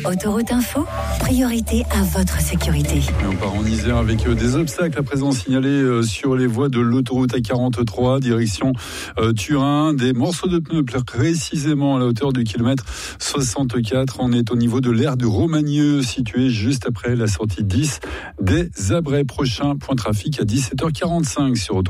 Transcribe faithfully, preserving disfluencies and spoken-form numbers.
Autoroute Info, priorité à votre sécurité. Et on part en Isère avec des obstacles à présent signalés sur les voies de l'autoroute A quarante-trois, direction euh, Turin. Des morceaux de pneus précisément à la hauteur du kilomètre soixante-quatre. On est au niveau de l'aire du Romagneux, situé juste après la sortie dix des Abrets. Prochain point trafic à dix-sept heures quarante-cinq sur Autoroute.